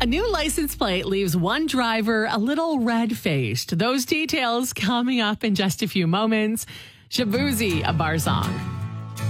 A new license plate leaves one driver a little red-faced. Those details coming up in just a few moments. Shabuzi, a bar song.